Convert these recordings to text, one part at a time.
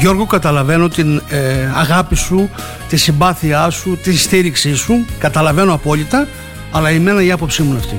Γιώργο, καταλαβαίνω την αγάπη σου, τη συμπάθειά σου, τη στήριξή σου, καταλαβαίνω απόλυτα, αλλά εμένα η άποψή μου είναι αυτή.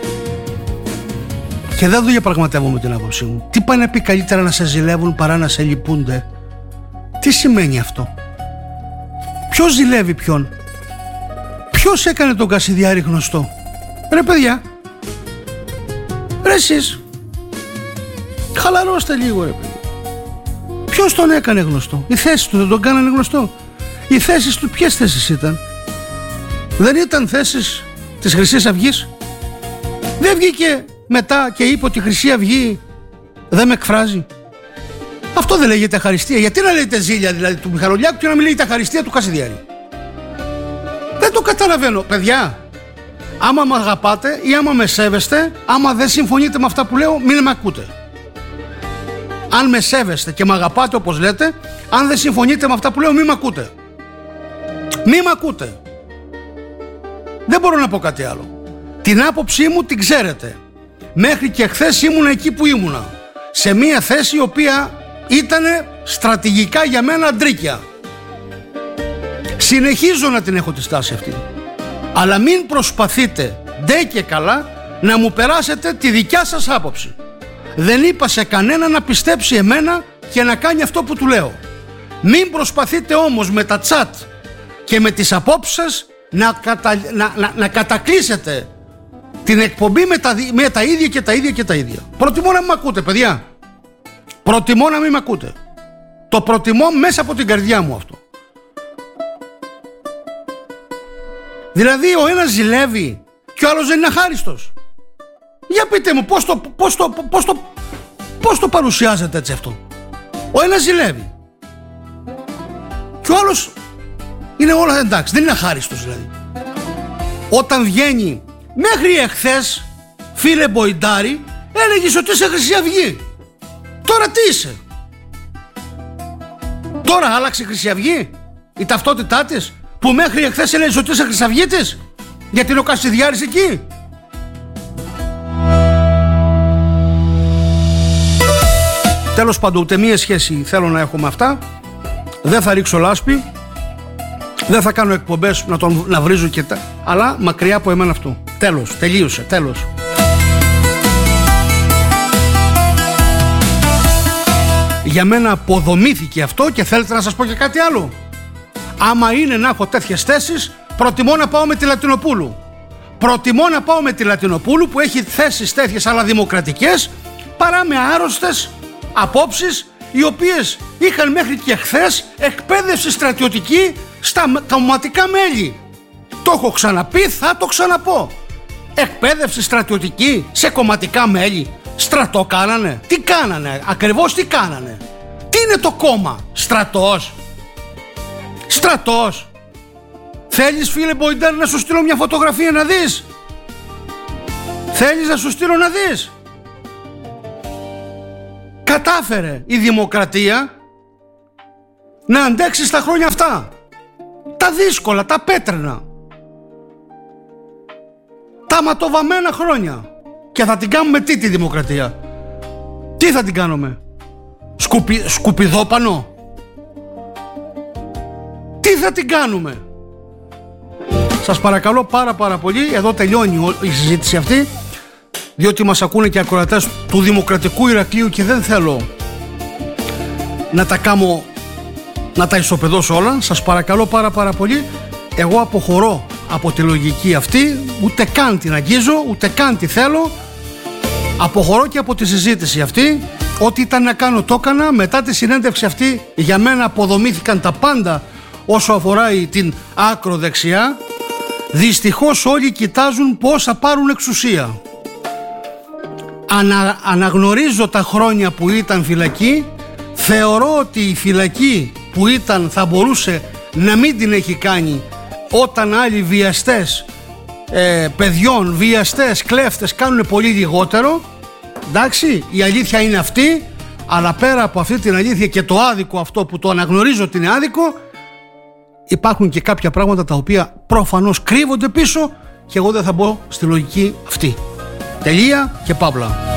Και δεν το διαπραγματεύομαι την άποψή μου. Τι πάει να πει καλύτερα να σε ζηλεύουν παρά να σε λυπούνται? Τι σημαίνει αυτό? Ποιος ζηλεύει ποιον? Ποιος έκανε τον Κασιδιάρη γνωστό? Ρε παιδιά, ρε εσείς, χαλαρώστε λίγο ρε παιδιά. Ποιος τον έκανε γνωστό? Οι θέσεις του δεν τον κάνανε γνωστό? Οι θέσεις του ποιες θέσεις ήταν? Δεν ήταν θέσεις της Χρυσής Αυγής? Δεν βγήκε μετά και είπε ότι η Χρυσή Αυγή δεν με εκφράζει? Αυτό δεν λέγεται αχαριστία? Γιατί να λέγεται ζήλια δηλαδή του Μιχαλολιάκου και να μην λέγεται αχαριστία του Κασιδιάρη? Δεν το καταλαβαίνω. Παιδιά, άμα με αγαπάτε ή άμα με σέβεστε, άμα δεν συμφωνείτε με αυτά που λέω, μην με ακούτε. Αν με σέβεστε και με αγαπάτε όπως λέτε, αν δεν συμφωνείτε με αυτά που λέω, μην με ακούτε. Μην με ακούτε. Δεν μπορώ να πω κάτι άλλο. Την άποψή μου την ξέρετε. Μέχρι και χθες ήμουνα εκεί που ήμουνα, σε μια θέση η οποία ήταν στρατηγικά για μένα αντρίκια. Συνεχίζω να την έχω τη στάση αυτή. Αλλά μην προσπαθείτε ντε και καλά να μου περάσετε τη δικιά σας άποψη. Δεν είπα σε κανένα να πιστέψει εμένα και να κάνει αυτό που του λέω. Μην προσπαθείτε όμως με τα τσάτ και με τις απόψεις σας να κατακλείσετε την εκπομπή με τα ίδια και τα ίδια και τα ίδια. Προτιμώ να μην μ' ακούτε, παιδιά. Προτιμώ να μην μ' ακούτε. Το προτιμώ μέσα από την καρδιά μου αυτό. Δηλαδή ο ένας ζηλεύει και ο άλλος δεν είναι αχάριστος. Για πείτε μου πώς το παρουσιάζετε έτσι αυτό? Ο ένας ζηλεύει και ο άλλος είναι όλα εντάξει, δεν είναι αχάριστος δηλαδή. Όταν βγαίνει, μέχρι εχθές, φίλε Μποϊντάρη, έλεγες ότι είσαι Χρυσή Αυγή. Τώρα τι είσαι? Τώρα άλλαξε η Χρυσή Αυγή η ταυτότητά της, που μέχρι εχθές έλεγες ότι είσαι Χρυσαυγίτης? Γιατί είναι ο Κασιδιάρης εκεί. Τέλος πάντων, ούτε μία σχέση θέλω να έχω με αυτά. Δεν θα ρίξω λάσπη, δεν θα κάνω εκπομπές να βρίζω και τα, αλλά μακριά από εμένα αυτό. Τέλος, τελείωσε, τέλος. Για μένα αποδομήθηκε αυτό και θέλετε να σας πω και κάτι άλλο? Άμα είναι να έχω τέτοιες θέσεις, προτιμώ να πάω με τη Λατινοπούλου. Προτιμώ να πάω με τη Λατινοπούλου που έχει θέσεις τέτοιες αλλά δημοκρατικές, παρά με άρρωστες απόψεις οι οποίες είχαν μέχρι και χθες εκπαίδευση στρατιωτική στα κομματικά μέλη. Το έχω ξαναπεί, θα το ξαναπώ. Εκπαίδευση στρατιωτική σε κομματικά μέλη. Στρατό κάνανε? Τι κάνανε? Ακριβώς τι κάνανε? Τι είναι το κόμμα? Στρατός? Στρατός? Θέλεις, φίλε Μποϊντάρη, να σου στείλω μια φωτογραφία να δεις? Θέλεις να σου στείλω να δεις? Κατάφερε η δημοκρατία να αντέξει στα χρόνια αυτά, τα δύσκολα, τα πέτρινα, τα ματοβαμμένα χρόνια. Και θα την κάνουμε τι τη δημοκρατία? Τι θα την κάνουμε? Σκουπιδόπανο? Τι θα την κάνουμε? Σας παρακαλώ πάρα πολύ, εδώ τελειώνει η συζήτηση αυτή, διότι μας ακούνε και ακροατές του Δημοκρατικού Ηρακλείου και δεν θέλω να τα ισοπεδώσω όλα. Σας παρακαλώ πάρα πολύ, εγώ αποχωρώ από τη λογική αυτή, ούτε καν την αγγίζω, ούτε καν τη θέλω. Αποχωρώ και από τη συζήτηση αυτή. Ό,τι ήταν να κάνω το έκανα. Μετά τη συνέντευξη αυτή για μένα αποδομήθηκαν τα πάντα όσο αφορά την άκρο δεξιά. Δυστυχώς όλοι κοιτάζουν πώς θα πάρουν εξουσία. Αναγνωρίζω τα χρόνια που ήταν φυλακή. Θεωρώ ότι η φυλακή που ήταν θα μπορούσε να μην την έχει κάνει όταν άλλοι βιαστές παιδιών, βιαστές, κλέφτες κάνουν πολύ λιγότερο. Εντάξει, η αλήθεια είναι αυτή, αλλά πέρα από αυτή την αλήθεια και το άδικο αυτό που το αναγνωρίζω ότι είναι άδικο, υπάρχουν και κάποια πράγματα τα οποία προφανώς κρύβονται πίσω και εγώ δεν θα μπω στη λογική αυτή. Τελεία και παύλα.